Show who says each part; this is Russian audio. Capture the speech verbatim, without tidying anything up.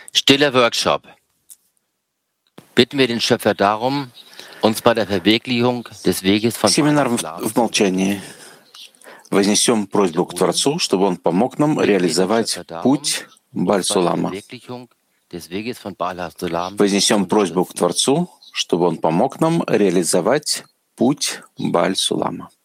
Speaker 1: Stiller Workshop. Bitten wir den Schöpfer darum, uns bei der Verwirklichung des Weges von
Speaker 2: Семинар в, в молчании. Вознесем просьбу к Творцу, чтобы Он помог нам реализовать путь Баль-Сулама. Вознесем просьбу к Творцу, чтобы Он помог нам реализовать путь Баль-Сулама.